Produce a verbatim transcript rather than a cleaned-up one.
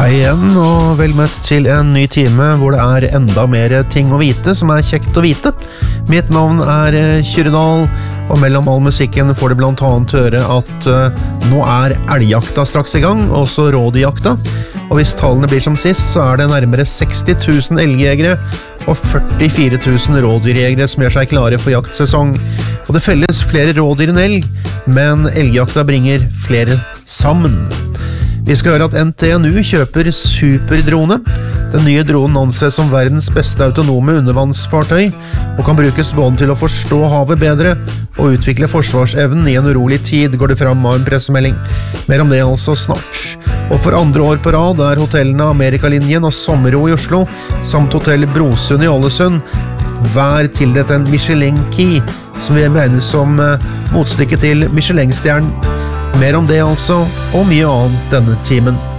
Hei igjen, og vel møtt til en ny time hvor det er enda mer ting å vite som er kjekt å vite. Mitt navn er Kyrredal, og mellom all musikken får du blant annet høre at uh, nå er elgjakta straks i gang, også rådyrjakta. Og hvis tallene blir som sist, så er det nærmere seksti tusen elgjegere og førtifire tusen rådyrjegere som gjør seg klare for jaktsesong. Og det felles flere rådyr enn elg, men elgjakta bringer flere sammen. Vi skal høre at N T N U kjøper superdrone. Den nye dronen anses som verdens beste autonome undervannsfartøy, og kan brukes både til å forstå havet bedre og utvikle forsvarsevnen i en urolig tid, går det fram av en pressemelding. Mer om det altså snart. Og for andre år på rad er hotellene Amerikalinjen og Sommerro i Oslo, samt hotell Brosund i Ålesund, hver tildelt en Michelin Key, som vi regnes som motstykke til Michelin-stjernen. Mer om det altså, og mye annet denne timen.